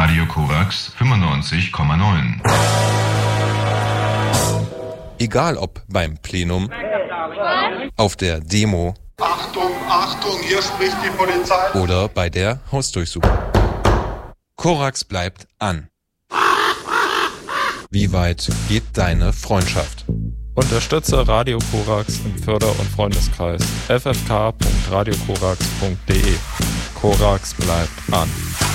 Radio Korax 95,9. Egal ob beim Plenum, auf der Demo, Achtung, Achtung, hier spricht die Polizei. Oder bei der Hausdurchsuchung. Korax bleibt an. Wie weit geht deine Freundschaft? Unterstütze Radio Korax im Förder- und Freundeskreis ffk.radiokorax.de. Korax bleibt an.